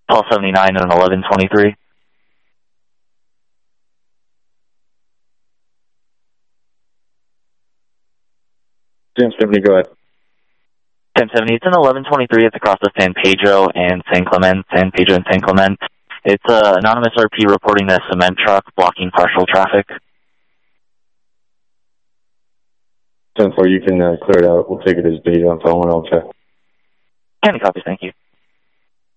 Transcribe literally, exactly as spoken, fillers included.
twelve seventy-nine and eleven twenty-three. ten seventy, go ahead. ten seventy, it's an eleven twenty-three. It's across the San Pedro and San Clemente, San Pedro and San Clemente. It's uh, anonymous R P reporting the cement truck blocking partial traffic. ten four, you can uh, clear it out. We'll take it as data on phone and I'll check. Any copies, thank you.